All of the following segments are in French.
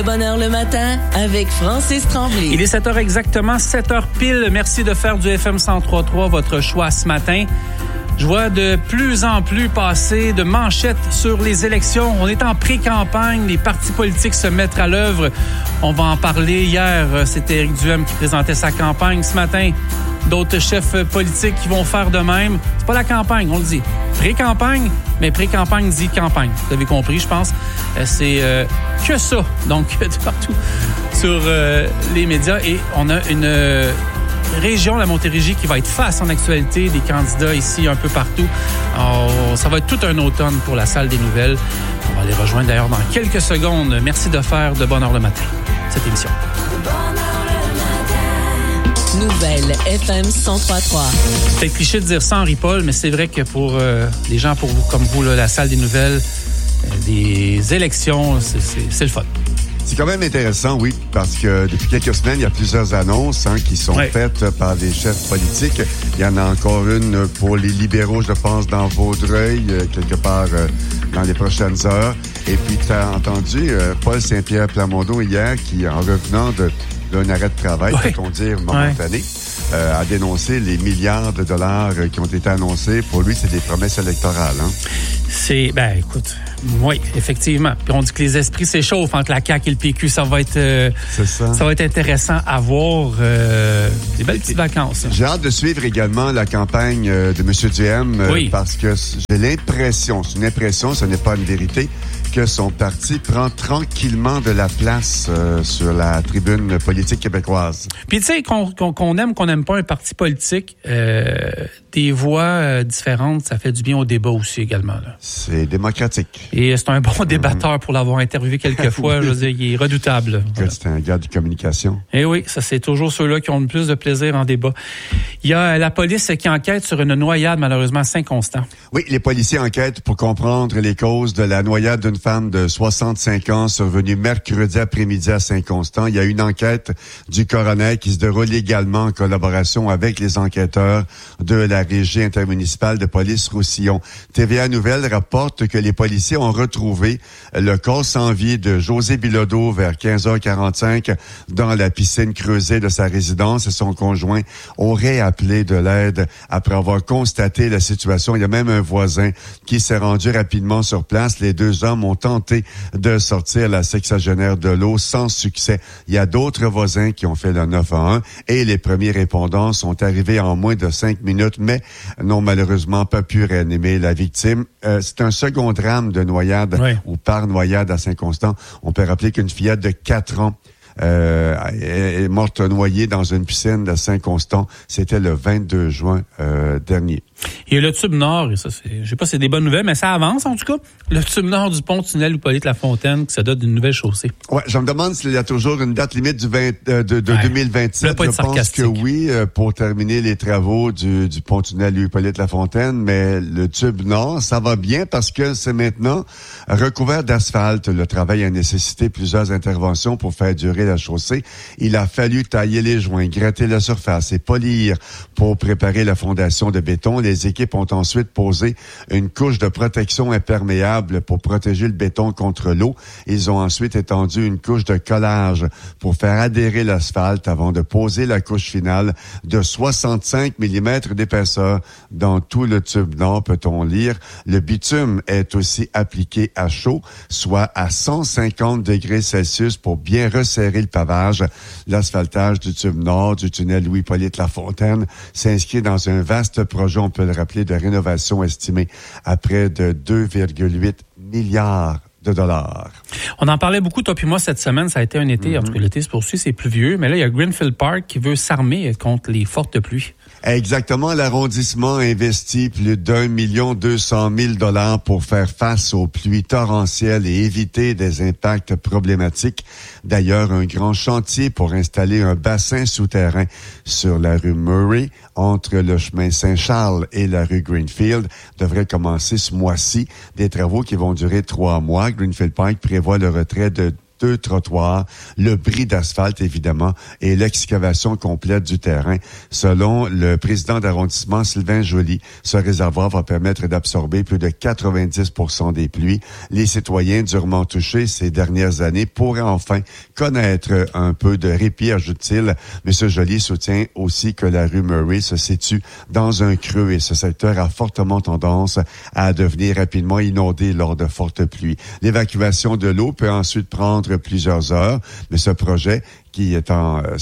Bonheur le matin avec Francis Tremblay. Il est 7h exactement, 7h pile. Merci de faire du FM 103.3 votre choix ce matin. Je vois de plus en plus passer de manchettes sur les élections. On est en pré-campagne, les partis politiques se mettent à l'œuvre. On va en parler. Hier, c'était Éric Duhem qui présentait sa campagne. Ce matin, d'autres chefs politiques qui vont faire de même. C'est pas la campagne, on le dit. Pré-campagne, mais pré-campagne dit campagne. Vous avez compris, je pense. C'est que ça, donc, de partout sur les médias. Et on a une région, la Montérégie, qui va être face en actualité, des candidats ici un peu partout. Alors, ça va être tout un automne pour la salle des nouvelles. On va les rejoindre d'ailleurs dans quelques secondes. Merci de faire de Bonheur le matin, cette émission. Nouvelle FM 103.3. C'est cliché de dire ça, Henri-Paul, mais c'est vrai que pour les gens comme vous, là, la salle des nouvelles, des élections, c'est le fun. C'est quand même intéressant, oui, parce que depuis quelques semaines, il y a plusieurs annonces qui sont faites par des chefs politiques. Il y en a encore une pour les libéraux, je pense, dans Vaudreuil, quelque part dans les prochaines heures. Et puis, tu as entendu Paul Saint-Pierre Plamondon hier qui, en revenant d'un arrêt de travail, peut-on dire, momentané, a dénoncé les milliards de dollars qui ont été annoncés. Pour lui, c'est des promesses électorales. Écoute, oui, effectivement. Puis on dit que les esprits s'échauffent entre la CAQ et le PQ. Ça va être intéressant à voir. Des belles petites vacances. J'ai hâte de suivre également la campagne de M. Duhem parce que j'ai l'impression, c'est une impression, ce n'est pas une vérité, que son parti prend tranquillement de la place sur la tribune politique québécoise. Puis tu sais, qu'on aime, qu'on n'aime pas un parti politique, des voix différentes, ça fait du bien au débat aussi également. Là. C'est démocratique. Et c'est un bon débatteur pour l'avoir interviewé quelques fois. Je veux dire, il est redoutable. Voilà. C'est un gars de communication. Et oui, ça c'est toujours ceux-là qui ont le plus de plaisir en débat. Il y a la police qui enquête sur une noyade malheureusement à Saint-Constant. Oui, les policiers enquêtent pour comprendre les causes de la noyade d'une femme de 65 ans survenue mercredi après-midi à Saint-Constant. Il y a une enquête du coroner qui se déroule également en collaboration avec les enquêteurs de la Régie intermunicipale de police Roussillon. TVA Nouvelles rapporte que les policiers ont retrouvé le corps sans vie de José Bilodeau vers 15h45 dans la piscine creusée de sa résidence et son conjoint aurait appelé de l'aide après avoir constaté la situation. Il y a même un voisin qui s'est rendu rapidement sur place. Les deux hommes ont tenté de sortir la sexagénaire de l'eau sans succès. Il y a d'autres voisins qui ont fait le 911 et les premiers répondants sont arrivés en moins de 5 minutes, mais n'ont malheureusement pas pu réanimer la victime. C'est un second drame de noyade ou par noyade à Saint-Constant. On peut rappeler qu'une fillette de 4 ans est morte noyée dans une piscine de Saint-Constant. C'était le 22 juin dernier. Il y a le tube nord, et ça, je sais pas si c'est des bonnes nouvelles, mais ça avance en tout cas. Le tube nord du pont-tunnel Hippolyte-Lafontaine qui se dote d'une nouvelle chaussée. Ouais, je me demande s'il y a toujours une date limite de 2027. Je pense que oui, pour terminer les travaux du pont-tunnel Hippolyte-Lafontaine, mais le tube nord, ça va bien parce que c'est maintenant recouvert d'asphalte. Le travail a nécessité plusieurs interventions pour faire durer la chaussée. Il a fallu tailler les joints, gratter la surface et polir pour préparer la fondation de béton. Les équipes ont ensuite posé une couche de protection imperméable pour protéger le béton contre l'eau. Ils ont ensuite étendu une couche de collage pour faire adhérer l'asphalte avant de poser la couche finale de 65 mm d'épaisseur dans tout le tube nord, peut-on lire. Le bitume est aussi appliqué à chaud, soit à 150 degrés Celsius pour bien resserrer le pavage. L'asphaltage du tube nord du tunnel Louis-Hippolyte-Lafontaine s'inscrit dans un vaste projet, on peut le rappeler, de rénovation estimée à près de 2,8 milliards de dollars. On en parlait beaucoup, toi puis moi, cette semaine. Ça a été un été. En tout cas, l'été se poursuit, c'est pluvieux. Mais là, il y a Greenfield Park qui veut s'armer contre les fortes pluies. Exactement. L'arrondissement a investi plus d'1 200 000 $ pour faire face aux pluies torrentielles et éviter des impacts problématiques. D'ailleurs, un grand chantier pour installer un bassin souterrain sur la rue Murray entre le chemin Saint-Charles et la rue Greenfield devrait commencer ce mois-ci. Des travaux qui vont durer 3 mois. Greenfield Park prévoit le retrait de 2 trottoirs, le bris d'asphalte, évidemment, et l'excavation complète du terrain. Selon le président d'arrondissement, Sylvain Joly, ce réservoir va permettre d'absorber plus de 90% des pluies. Les citoyens durement touchés ces dernières années pourraient enfin connaître un peu de répit, ajoute-t-il. M. Joly soutient aussi que la rue Murray se situe dans un creux et ce secteur a fortement tendance à devenir rapidement inondé lors de fortes pluies. L'évacuation de l'eau peut ensuite prendre plusieurs heures, mais ce projet qui est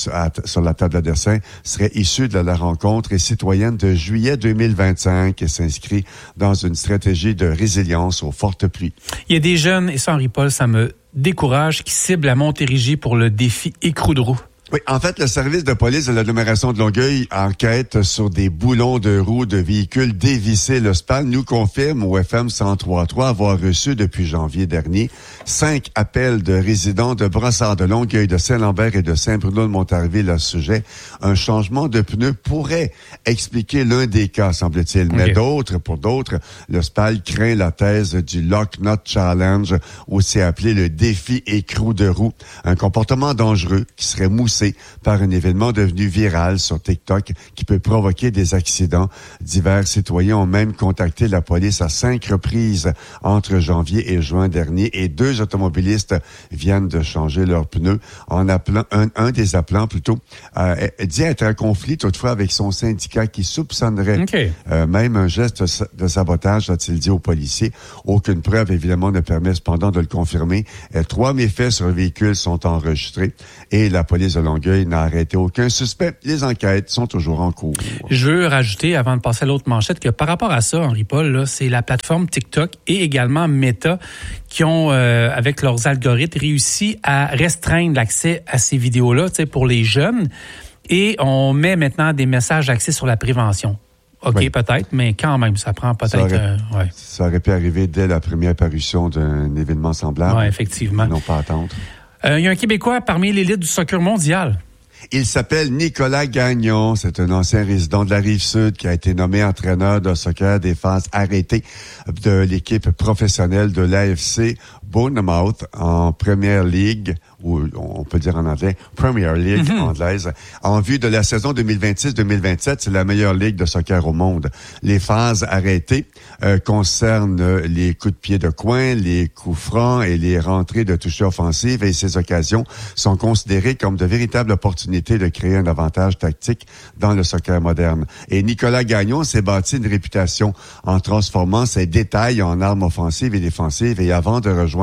sur la table à dessin, serait issu de la rencontre citoyenne de juillet 2025 et s'inscrit dans une stratégie de résilience aux fortes pluies. Il y a des jeunes, et ça, Henri-Paul, ça me décourage, qui ciblent la Montérégie pour le défi écrou de roue. Oui, en fait, le service de police de l'agglomération de Longueuil enquête sur des boulons de roues de véhicules dévissés. Le SPAN nous confirme au FM 103.3 avoir reçu depuis janvier dernier 5 appels de résidents de Brossard, de Longueuil, de Saint-Lambert et de Saint-Bruno-de-Montarville à ce sujet. Un changement de pneus pourrait expliquer l'un des cas, semble-t-il. Mais pour d'autres, le SPAL craint la thèse du Lock Not Challenge, aussi appelé le défi écrou de roue. Un comportement dangereux qui serait moussé par un événement devenu viral sur TikTok qui peut provoquer des accidents. Divers citoyens ont même contacté la police à 5 reprises entre janvier et juin dernier et 2 automobilistes viennent de changer leurs pneus en appelant, un des appelants plutôt, dit être en conflit toutefois avec son syndicat qui soupçonnerait même un geste de sabotage, a-t-il dit aux policiers. Aucune preuve évidemment ne permet cependant de le confirmer. 3 méfaits sur le véhicule sont enregistrés et la police de Longueuil n'a arrêté aucun suspect. Les enquêtes sont toujours en cours. Je veux rajouter, avant de passer à l'autre manchette, que par rapport à ça, Henri-Paul, là, c'est la plateforme TikTok et également Meta qui ont, avec leurs algorithmes, réussi à restreindre l'accès à ces vidéos-là, tu sais, pour les jeunes. Et on met maintenant des messages axés sur la prévention. OK, peut-être, mais quand même, ça prend peut-être... Ça aurait pu arriver dès la première parution d'un événement semblable. Oui, effectivement. Non pas attendre. Il y a un Québécois parmi l'élite du soccer mondial. Il s'appelle Nicolas Gagnon. C'est un ancien résident de la Rive-Sud qui a été nommé entraîneur de soccer des phases arrêtées de l'équipe professionnelle de l'AFC Bournemouth en Premier League, ou on peut dire en anglais, Premier League anglaise. En vue de la saison 2026-2027, c'est la meilleure ligue de soccer au monde. Les phases arrêtées concernent les coups de pied de coin, les coups francs et les rentrées de toucher offensives et ces occasions sont considérées comme de véritables opportunités de créer un avantage tactique dans le soccer moderne. Et Nicolas Gagnon s'est bâti une réputation en transformant ses détails en armes offensives et défensives et avant de rejoindre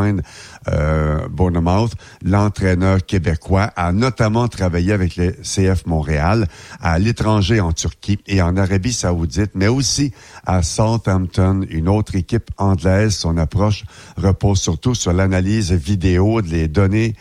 Bournemouth, l'entraîneur québécois a notamment travaillé avec le CF Montréal, à l'étranger en Turquie et en Arabie Saoudite, mais aussi à Southampton, une autre équipe anglaise. Son approche repose surtout sur l'analyse vidéo des données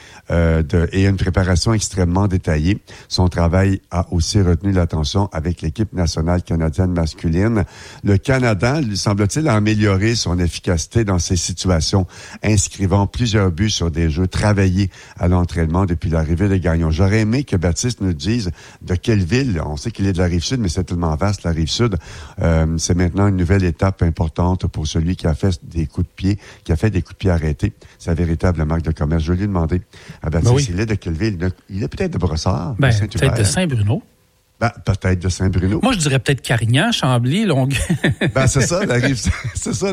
et une préparation extrêmement détaillée. Son travail a aussi retenu l'attention avec l'équipe nationale canadienne masculine. Le Canada, lui semble-t-il, a amélioré son efficacité dans ces situations, inscrivant plusieurs buts sur des jeux travaillés à l'entraînement depuis l'arrivée de Gagnon. J'aurais aimé que Baptiste nous dise de quelle ville. On sait qu'il est de la Rive-Sud, mais c'est tellement vaste, la Rive-Sud. C'est maintenant une nouvelle étape importante pour celui qui a fait des coups de pied, qui a fait des coups de pied arrêtés. Sa véritable marque de commerce. Je lui ai demandé à Baptiste, il est de quelle ville? Il est peut-être de Brossard, de Saint-Hubert. Peut-être de Saint-Bruno. Peut-être de Saint-Bruno. Moi, je dirais peut-être Carignan, Chambly, Longueuil. C'est ça, la Rive-Sud. C'est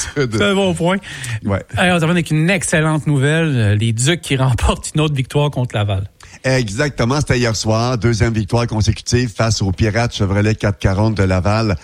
un bon point. Ouais. Alors, on termine avec une excellente nouvelle. Les Ducs qui remportent une autre victoire contre Laval. Exactement, c'était hier soir. 2e victoire consécutive face aux Pirates Chevrolet 440 de Laval.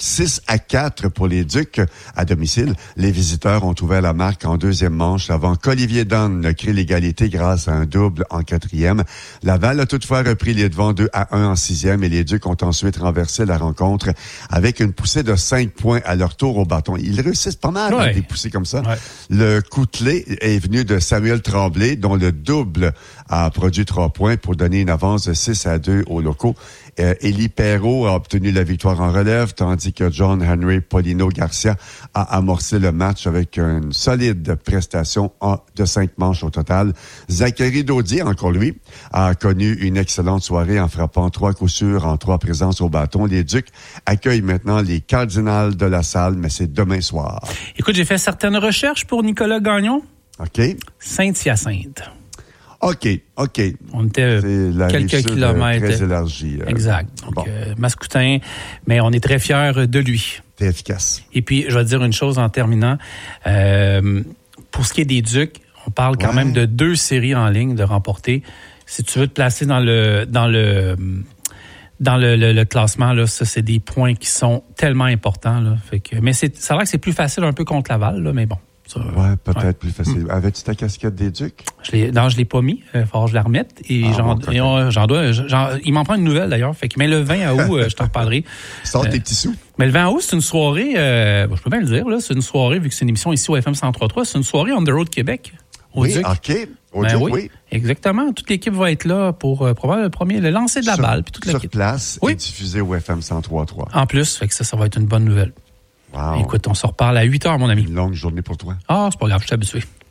6-4 pour les Ducs à domicile. Les visiteurs ont ouvert la marque en 2e manche avant qu'Olivier Dunn crée l'égalité grâce à un double en 4e. Laval a toutefois repris les devants 2-1 en 6e et les Ducs ont ensuite renversé la rencontre avec une poussée de 5 points à leur tour au bâton. Ils réussissent pas mal à des poussées comme ça. Ouais. Le coup de clé est venu de Samuel Tremblay, dont le double a produit 3 points pour donner une avance de 6-2 aux locaux. Élie Perrault a obtenu la victoire en relève, tandis que John Henry Polino Garcia a amorcé le match avec une solide prestation de 5 manches au total. Zachary Daudier, encore lui, a connu une excellente soirée en frappant 3 coups sûrs en 3 présences au bâton. Les Ducs accueillent maintenant les Cardinals de la Salle, mais c'est demain soir. Écoute, j'ai fait certaines recherches pour Nicolas Gagnon. OK. Saint-Hyacinthe. OK. On était quelques kilomètres. Très élargie. Exact. Donc, Mascoutin, mais on est très fiers de lui. C'est efficace. Et puis, je vais te dire une chose en terminant. Pour ce qui est des Ducs, on parle quand même de 2 séries en ligne de remporter. Si tu veux te placer dans le classement, là, ça, c'est des points qui sont tellement importants. Là. Fait que, mais ça a l'air que c'est plus facile un peu contre Laval, là, mais bon. Peut-être plus facile. Avais-tu ta casquette des Ducs? Je l'ai pas mis. Il faut que je la remette. Et il m'en prend une nouvelle, d'ailleurs. Fait que, mais le 20 août, je t'en reparlerai. Sors tes petits sous. Mais le 20 août, c'est une soirée, je peux bien le dire, là, c'est une soirée, vu que c'est une émission ici au FM 103.3, c'est une soirée on the road Québec. Oui, OK. Oui. Exactement. Toute l'équipe va être là pour le lancer de la balle. Puis toute sur place et diffusé au FM 103.3. En plus, fait que ça va être une bonne nouvelle. Wow. Écoute, on se reparle à 8h, mon ami. Une longue journée pour toi. Ah, c'est pas grave, je suis habitué.